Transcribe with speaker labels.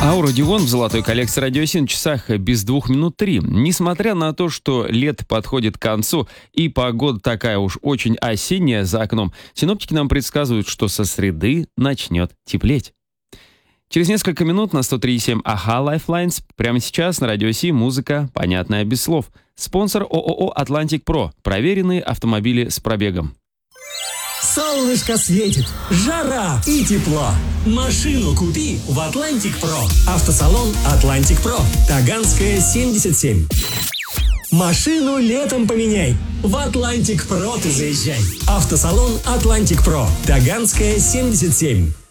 Speaker 1: Аура Дивон в золотой коллекции «Радио 7» на часах без 2 минут 3. Несмотря на то, что лето подходит к концу и погода такая уж очень осенняя за окном, синоптики нам предсказывают, что со среды начнет теплеть. Через несколько минут на 103.7 «Аха Lifelines». Прямо сейчас на «Радио 7» музыка, понятная без слов. Спонсор ООО «Атлантик Про». Проверенные автомобили с пробегом.
Speaker 2: Солнышко светит, жара и тепло. Машину купи в Атлантик Про. Автосалон Атлантик Про. Таганская, 77. Машину летом поменяй. В Атлантик Про ты заезжай. Автосалон Атлантик Про. Таганская, 77.